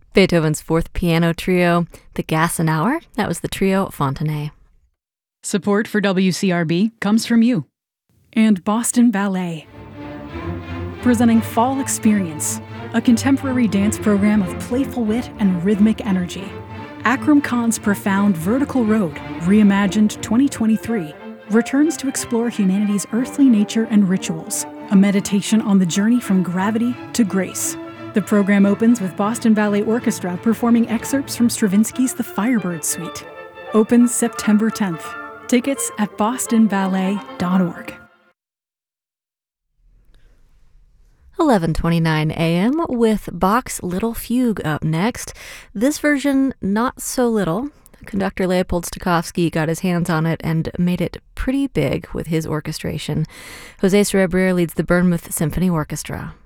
Beethoven's Fourth Piano Trio, the Gassenauer, that was the trio Fontenay. Support for WCRB comes from you. And Boston Ballet. Presenting Fall Experience, a contemporary dance program of playful wit and rhythmic energy. Akram Khan's profound Vertical Road, reimagined 2023, returns to explore humanity's earthly nature and rituals, a meditation on the journey from gravity to grace. The program opens with Boston Ballet Orchestra performing excerpts from Stravinsky's The Firebird Suite. Opens September 10th. Tickets at bostonballet.org. 11:29 a.m. with Bach's Little Fugue up next. This version, not so little. Conductor Leopold Stokowski got his hands on it and made it pretty big with his orchestration. Jose Cerebrier leads the Bournemouth Symphony Orchestra.